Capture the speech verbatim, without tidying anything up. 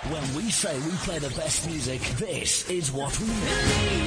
When we say we play the best music, this is what we mean.